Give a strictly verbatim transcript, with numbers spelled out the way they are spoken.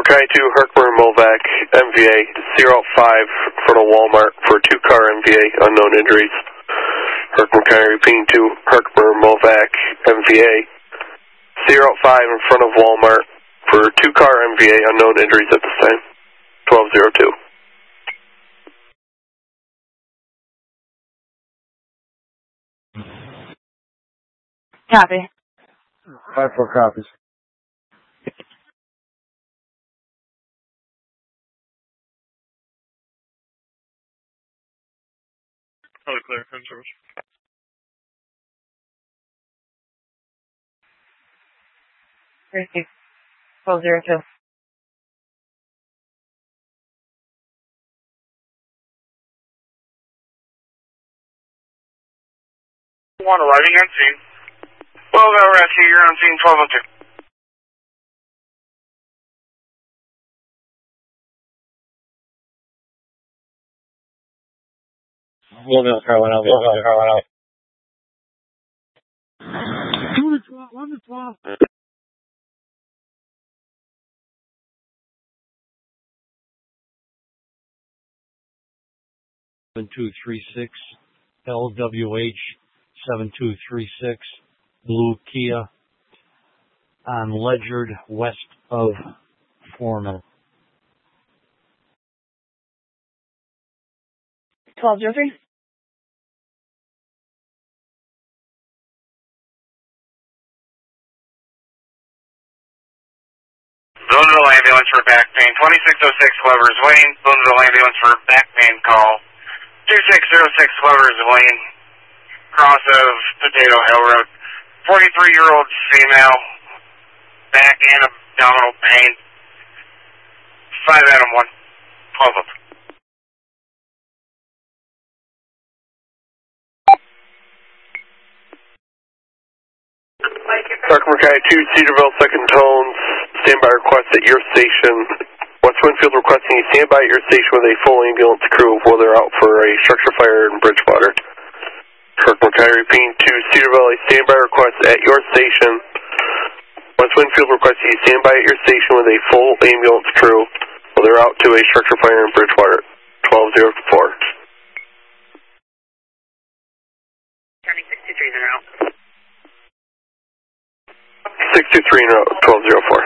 County two, Herkimer Movac, M V A, zero five in front of Walmart for a two-car M V A, unknown injuries. Herkimer County repeating two, Herkimer Movac, M V A, zero five in front of Walmart for a two-car M V A, unknown injuries at this time. twelve zero two. Copy. Five four copies. Oh, clear, ten service. Three twelve zero two. One arriving on scene. Well, go rescue, you're on scene twelve oh two. Louisville, Carolina, Louisville, Carolina. One to twelve, one to twelve. seven two three six, L W H seven two three six, Blue Kia, on Ledyard, west of Foreman. twelve zero three. Boonville ambulance for back pain. twenty-six oh six Clovers Lane. Boonville ambulance for back pain call. two six zero six Clovers Lane. Cross of Potato Hill Road. forty-three-year-old female. Back and abdominal pain. five Adam one. twelve up. Herkimer County two, Cedarville, second tones, standby request at your station. West Winfield requesting you stand by at your station with a full ambulance crew while they're out for a structure fire in Bridgewater. Herkimer County repeating to Cedarville, a standby request at your station. West Winfield requesting you stand by at your station with a full ambulance crew while they're out to a structure fire in Bridgewater. twelve zero four. County six two three zero. six two three, twelve zero four.